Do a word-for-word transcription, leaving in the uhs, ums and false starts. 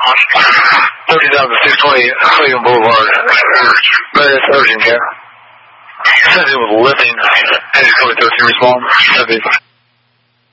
thirty thousand six twenty Clayton Boulevard. Various urgent care. Says he was living. And he's coming to a respond.